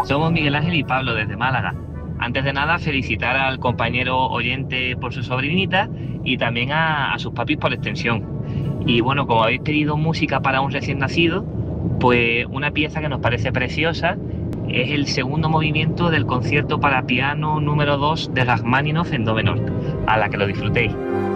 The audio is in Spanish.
Somos Miguel Ángel y Pablo desde Málaga. Antes de nada, felicitar al compañero oyente por su sobrinita y también a sus papis por extensión. Y bueno, como habéis pedido música para un recién nacido, pues una pieza que nos parece preciosa es el segundo movimiento del concierto para piano número 2 de Rachmaninoff en do menor, a la que lo disfrutéis.